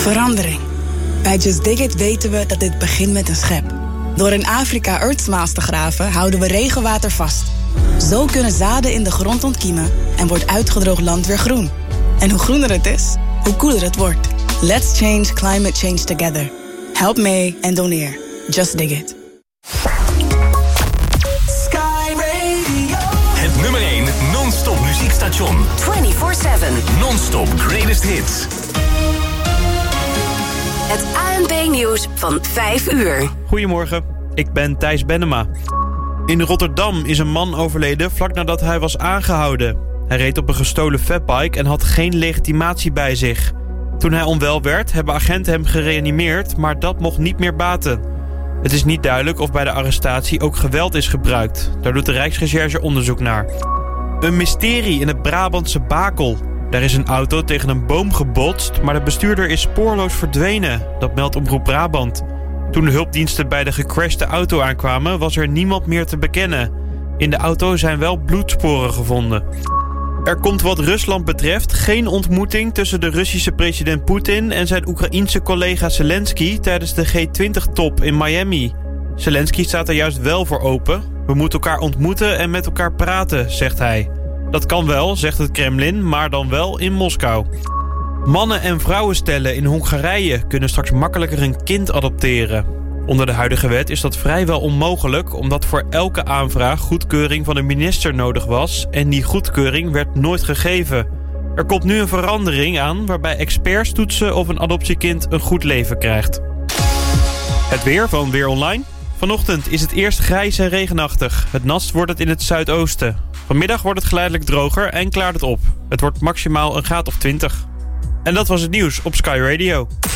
Verandering. Bij Just Dig It weten we dat dit begint met een schep. Door in Afrika Earthsmaals te graven houden we regenwater vast. Zo kunnen zaden in de grond ontkiemen en wordt uitgedroogd land weer groen. En hoe groener het is, hoe koeler het wordt. Let's change climate change together. Help mee en doneer. Just Dig It. Sky Radio. Het nummer 1 non-stop muziekstation. 24/7. Non-stop greatest hits. Het ANP-nieuws van 5 uur. Goedemorgen, ik ben Thijs Bennema. In Rotterdam is een man overleden vlak nadat hij was aangehouden. Hij reed op een gestolen fatbike en had geen legitimatie bij zich. Toen hij onwel werd, hebben agenten hem gereanimeerd, maar dat mocht niet meer baten. Het is niet duidelijk of bij de arrestatie ook geweld is gebruikt. Daar doet de Rijksrecherche onderzoek naar. Een mysterie in het Brabantse Bakel. Daar is een auto tegen een boom gebotst, maar de bestuurder is spoorloos verdwenen. Dat meldt Omroep Brabant. Toen de hulpdiensten bij de gecrashte auto aankwamen, was er niemand meer te bekennen. In de auto zijn wel bloedsporen gevonden. Er komt wat Rusland betreft geen ontmoeting tussen de Russische president Poetin en zijn Oekraïense collega Zelensky tijdens de G20-top in Miami. Zelensky staat er juist wel voor open. We moeten elkaar ontmoeten en met elkaar praten, zegt hij. Dat kan wel, zegt het Kremlin, maar dan wel in Moskou. Mannen- en vrouwenstellen in Hongarije kunnen straks makkelijker een kind adopteren. Onder de huidige wet is dat vrijwel onmogelijk, omdat voor elke aanvraag goedkeuring van de minister nodig was en die goedkeuring werd nooit gegeven. Er komt nu een verandering aan waarbij experts toetsen of een adoptiekind een goed leven krijgt. Het weer van Weer Online. Vanochtend is het eerst grijs en regenachtig. Het nast wordt het in het zuidoosten. Vanmiddag wordt het geleidelijk droger en klaart het op. Het wordt maximaal een graad of 20. En dat was het nieuws op Sky Radio.